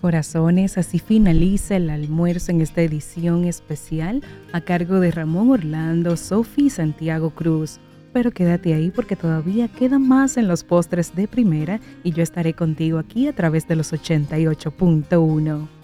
corazones, así finaliza el almuerzo en esta edición especial a cargo de Ramón Orlando, Sofi y Santiago Cruz. Pero quédate ahí porque todavía queda más en los postres de primera y yo estaré contigo aquí a través de los 88.1.